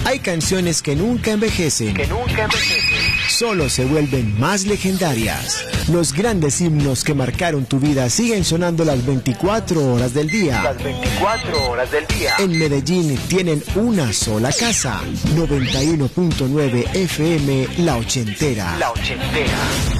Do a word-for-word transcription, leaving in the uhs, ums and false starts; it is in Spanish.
Hay canciones que nunca envejecen, que nunca envejecen. Solo se vuelven más legendarias. Los grandes himnos que marcaron tu vida siguen sonando las veinticuatro horas del día. Las veinticuatro horas del día. En Medellín tienen una sola casa. noventa y uno punto nueve F M La Ochentera. La Ochentera.